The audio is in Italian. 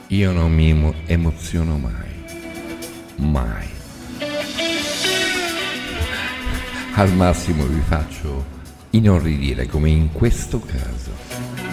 Io non mi emoziono mai, mai. Al massimo vi faccio inorridire come in questo caso.